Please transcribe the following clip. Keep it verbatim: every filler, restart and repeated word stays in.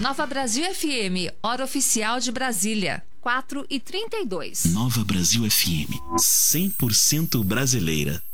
Nova Brasil F M, hora oficial de Brasília, quatro e trinta e dois. Nova Brasil F M, cem por cento brasileira.